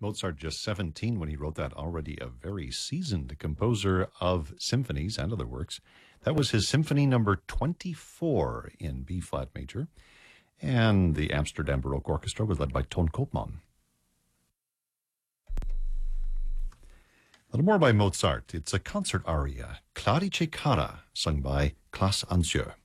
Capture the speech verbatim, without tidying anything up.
Mozart just seventeen when he wrote that, already a very seasoned composer of symphonies and other works. That was his symphony number twenty-four in B-flat major. And the Amsterdam Baroque Orchestra was led by Ton Koopman. A little more by Mozart. It's a concert aria, Clarice Cara, sung by Klaas Ansjö.